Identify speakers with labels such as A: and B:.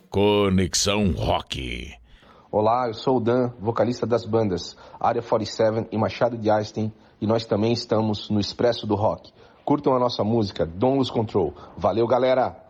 A: Conexão Rock.
B: Olá, eu sou o Dan, vocalista das bandas Área 47 e Machado de Einstein, e nós também estamos no Expresso do Rock. Curtam a nossa música, Don't Lose Control. Valeu, galera!